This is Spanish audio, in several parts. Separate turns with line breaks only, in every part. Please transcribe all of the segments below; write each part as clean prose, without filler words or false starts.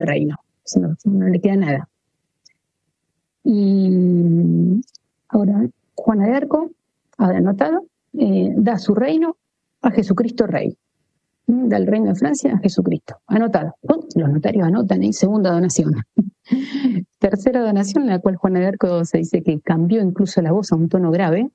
reino. No le queda nada. Y ahora Juana de Arco, anotado, da su reino a Jesucristo Rey. Da el reino de Francia a Jesucristo. Anotado. Los notarios anotan ahí, segunda donación. Tercera donación, en la cual Juana de Arco se dice que cambió incluso la voz a un tono grave.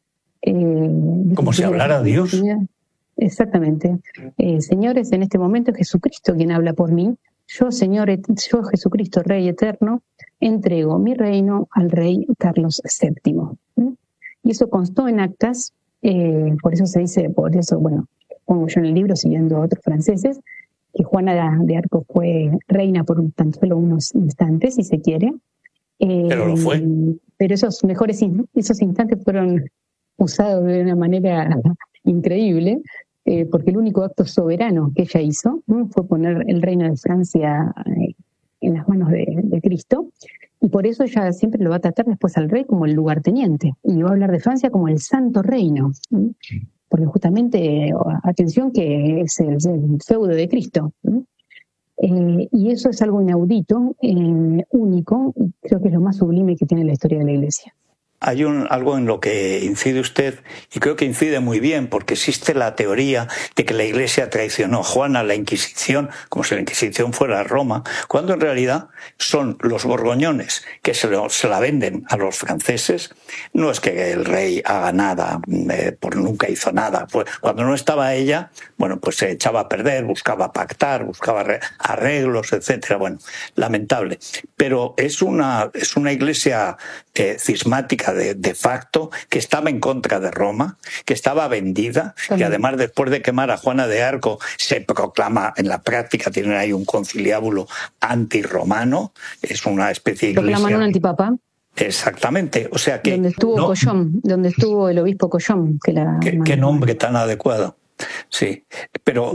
Como si hablara Dios.
Exactamente. Señores, en este momento es Jesucristo quien habla por mí. Yo, yo Jesucristo, Rey eterno, entrego mi reino al rey Carlos VII. Y eso constó en actas, por eso se dice, bueno, pongo yo en el libro, siguiendo a otros franceses, que Juana de Arco fue reina por tan solo unos instantes, si se quiere.
Pero lo fue.
Pero esos instantes fueron usados de una manera increíble, porque el único acto soberano que ella hizo fue poner el reino de Francia en las manos de Cristo, y por eso ella siempre lo va a tratar después al rey como el lugarteniente, y va a hablar de Francia como el Santo Reino, porque justamente, atención, que es el feudo de Cristo. Y eso es algo inaudito, único, y creo que es lo más sublime que tiene la historia de la Iglesia.
Hay algo en lo que incide usted, y creo que incide muy bien, porque existe la teoría de que la Iglesia traicionó a Juana, la Inquisición, como si la Inquisición fuera Roma, cuando en realidad son los borgoñones que se la venden a los franceses. No es que el rey haga nada, nunca hizo nada. Pues cuando no estaba ella, bueno, pues se echaba a perder, buscaba pactar, buscaba arreglos, etcétera. Bueno, lamentable. Pero es una Iglesia cismática de facto, que estaba en contra de Roma, que estaba vendida, que además, después de quemar a Juana de Arco, se proclama, en la práctica tienen ahí un conciliábulo antirromano, es una especie de iglesia...
Proclaman un antipapa.
Exactamente, o sea que...
Donde estuvo Collón, donde estuvo el obispo Collón.
¿Qué nombre tan adecuado? Sí, pero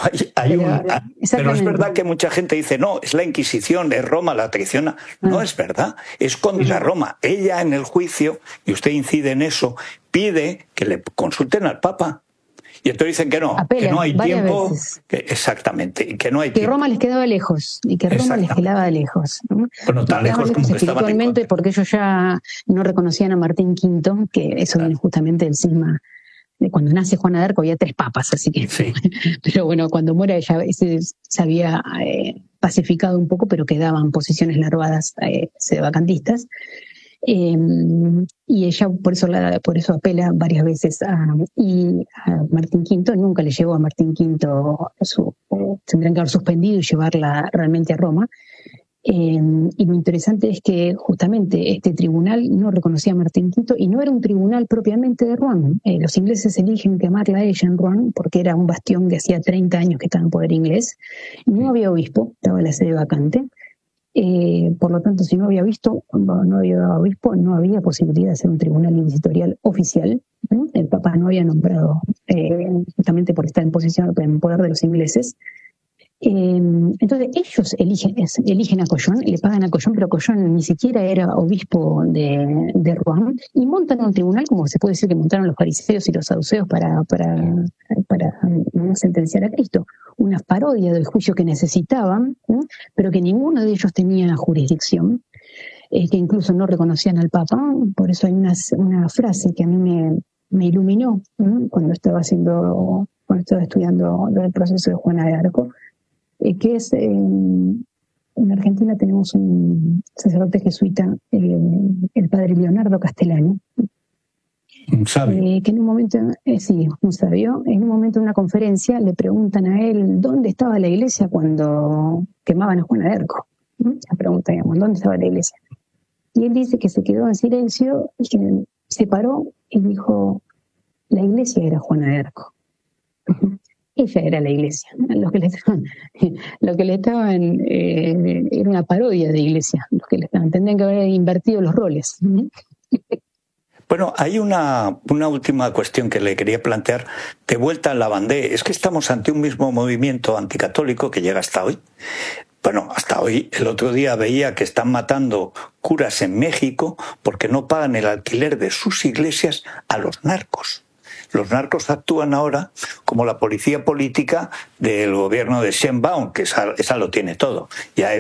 es verdad que mucha gente dice, no, es la Inquisición, es Roma, la traiciona. No es verdad, es contra Roma. Ella en el juicio, y usted incide en eso, pide que le consulten al Papa. Y entonces dicen que no hay tiempo. Exactamente, y que no hay tiempo.
Que Roma les quedaba lejos, y que Roma les quedaba lejos.
Bueno, tan lejos como que estaban en contra.
Porque ellos ya no reconocían a Martín V, que eso viene justamente del cisma. Cuando nace Juana de Arco había 3 papas, así que...
Sí.
Pero bueno, cuando muere ella se había pacificado un poco, pero quedaban posiciones larvadas sedevacantistas. Y ella por eso apela varias veces a Martín V. Nunca le llevó a Martín V, tendrían que haber suspendido y llevarla realmente a Roma. Y lo interesante es que justamente este tribunal no reconocía a Martín V y no era un tribunal propiamente de Rouen. Los ingleses eligen quemarla a ella en Rouen porque era un bastión de hacía 30 años que estaba en poder inglés. No había obispo, estaba la sede vacante. Por lo tanto, si no había obispo, no había posibilidad de hacer un tribunal inquisitorial oficial. El Papa no había nombrado, justamente por estar en poder de los ingleses. Entonces ellos eligen a Collón, le pagan a Collón, pero Collón ni siquiera era obispo de Rouen, y montan un tribunal, como se puede decir que montaron los fariseos y los saduceos para sentenciar a Cristo. Una parodia del juicio que necesitaban, pero que ninguno de ellos tenía jurisdicción, que incluso no reconocían al Papa. Por eso hay una frase que a mí me iluminó cuando estaba estudiando el proceso de Juana de Arco, que es, en Argentina tenemos un sacerdote jesuita, el padre Leonardo Castellani,
un sabio.
Que en un momento, un sabio, en un momento en una conferencia le preguntan a él dónde estaba la iglesia cuando quemaban a Juana de Arco. La pregunta, digamos, ¿dónde estaba la iglesia? Y él dice que se quedó en silencio y que se paró y dijo, la iglesia era Juana de Arco. Ella era la iglesia. Lo que le estaban era una parodia de iglesia. Los que le estaban, tendrían que haber invertido los roles.
Bueno, hay una última cuestión que le quería plantear de vuelta a Lavandé. Es que estamos ante un mismo movimiento anticatólico que llega hasta hoy. Bueno, hasta hoy, el otro día veía que están matando curas en México porque no pagan el alquiler de sus iglesias a los narcos. Los narcos actúan ahora como la policía política del gobierno de Sheinbaum, que esa lo tiene todo. Ya